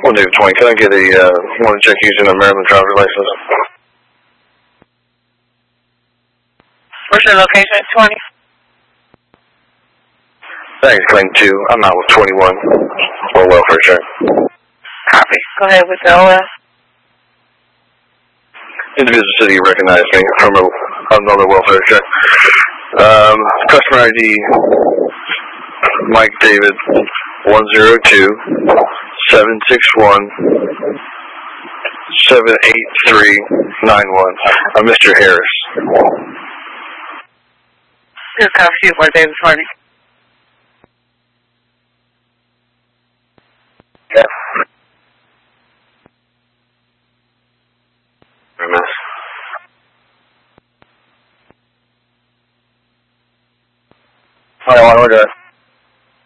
One David 20. Can I get a one check using a Maryland driver's license? Where's your location at 20? Thanks, claim 2. I'm out with 21. For welfare check. Copy. Go ahead with the OL. Individual city recognized me from another welfare check. Customer ID, Mike David, 102-761-78391. Mr. Harris. Good copy to you, 1 David 20. Yeah. All right, we're good.